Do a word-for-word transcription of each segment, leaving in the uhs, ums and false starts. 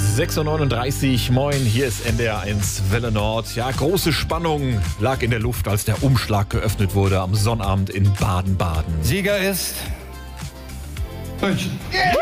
sechs Uhr neununddreißig, moin, hier ist N D R eins Welle Nord. Ja, große Spannung lag in der Luft, als der Umschlag geöffnet wurde am Sonnabend in Baden-Baden. Sieger ist München. Yeah!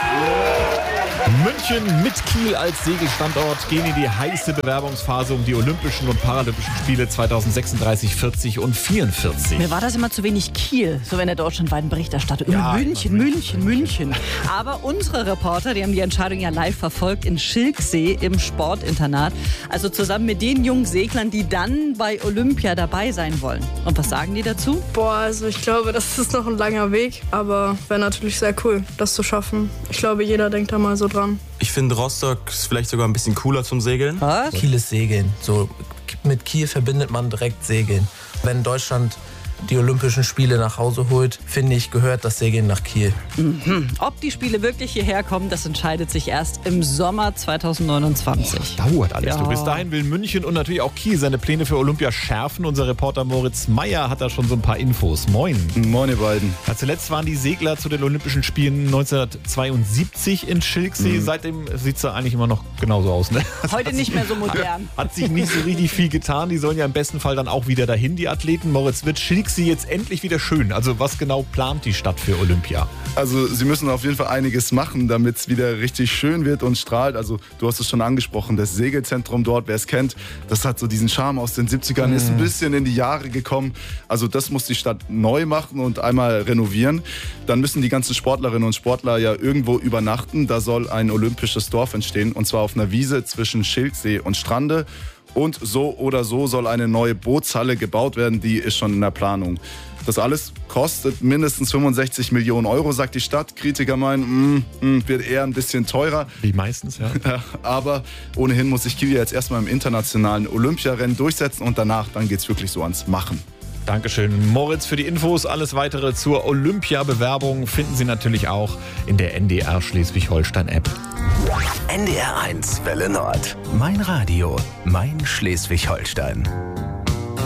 München mit Kiel als Segelstandort gehen in die heiße Bewerbungsphase um die Olympischen und Paralympischen Spiele zweitausendsechsunddreißig, vierzig und vierundvierzig. Mir war das immer zu wenig Kiel, so in der deutschlandweiten Berichterstattung. Ja, München, München, München. Aber unsere Reporter, die haben die Entscheidung ja live verfolgt in Schilksee im Sportinternat. Also zusammen mit den jungen Seglern, die dann bei Olympia dabei sein wollen. Und was sagen die dazu? Boah, also ich glaube, das ist noch ein langer Weg, aber wäre natürlich sehr cool, das zu schaffen. Ich glaube, jeder denkt da mal so dran. Ich finde, Rostock ist vielleicht sogar ein bisschen cooler zum Segeln. Was? Kiel ist Segeln. So, mit Kiel verbindet man direkt Segeln. Wenn Deutschland die Olympischen Spiele nach Hause holt, finde ich, gehört das Segeln nach Kiel. Mhm. Ob die Spiele wirklich hierher kommen, das entscheidet sich erst im Sommer zweitausendneunundzwanzig. Oh, dauert alles. Ja. Du, bis dahin will München und natürlich auch Kiel seine Pläne für Olympia schärfen. Unser Reporter Moritz Meyer hat da schon so ein paar Infos. Moin. Moin, ihr beiden. Ja, zuletzt waren die Segler zu den Olympischen Spielen neunzehnhundertzweiundsiebzig in Schilksee. Mhm. Seitdem sieht es da eigentlich immer noch genauso aus. Ne? Heute nicht mehr so modern. Hat sich nicht so richtig viel getan. Die sollen ja im besten Fall dann auch wieder dahin, die Athleten. Moritz, wird Schilksee jetzt endlich wieder schön? Also was genau plant die Stadt für Olympia? Also sie müssen auf jeden Fall einiges machen, damit es wieder richtig schön wird und strahlt. Also du hast es schon angesprochen, das Segelzentrum dort, wer es kennt, das hat so diesen Charme aus den siebzigern, mhm. ist ein bisschen in die Jahre gekommen. Also das muss die Stadt neu machen und einmal renovieren. Dann müssen die ganzen Sportlerinnen und Sportler ja irgendwo übernachten. Da soll ein olympisches Dorf entstehen und zwar auf einer Wiese zwischen Schilksee und Strande. Und so oder so soll eine neue Bootshalle gebaut werden, die ist schon in der Planung. Das alles kostet mindestens fünfundsechzig Millionen Euro, sagt die Stadt. Kritiker meinen, mm, mm, wird eher ein bisschen teurer. Wie meistens, ja. Aber ohnehin muss sich Kiel jetzt erstmal im internationalen Olympiarennen durchsetzen und danach, dann geht's wirklich so ans Machen. Dankeschön, Moritz, für die Infos. Alles Weitere zur Olympia-Bewerbung finden Sie natürlich auch in der N D R Schleswig-Holstein-App. N D R eins Welle Nord. Mein Radio, mein Schleswig-Holstein.